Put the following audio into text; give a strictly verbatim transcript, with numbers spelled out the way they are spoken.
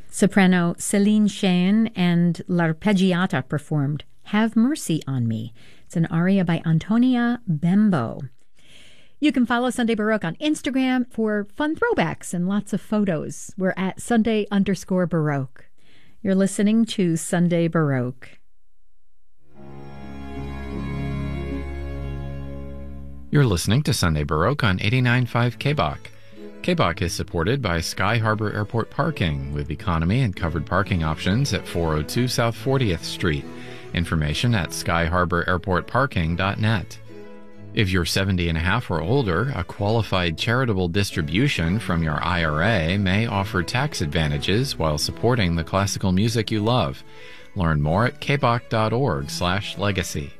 Soprano Celine Cheyne and L'Arpeggiata performed Have Mercy on Me. It's an aria by Antonia Bembo. You can follow Sunday Baroque on Instagram for fun throwbacks and lots of photos. We're at Sunday underscore Baroque. You're listening to Sunday Baroque. You're listening to Sunday Baroque on eighty-nine point five K B O C. K B O C is supported by Sky Harbor Airport Parking with economy and covered parking options at four oh two South fortieth Street. Information at sky harbor airport parking dot net. If you're seventy and a half or older, a qualified charitable distribution from your I R A may offer tax advantages while supporting the classical music you love. Learn more at k b o c dot org slash legacy.